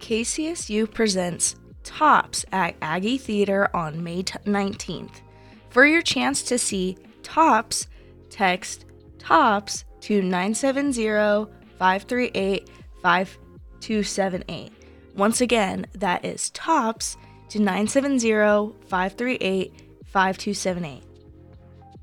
KCSU presents Tops at Aggie Theater on May 19th. For your chance to see Tops, text TOPS to 970-538-5278. Once again, that is TOPS to 970-538-5278.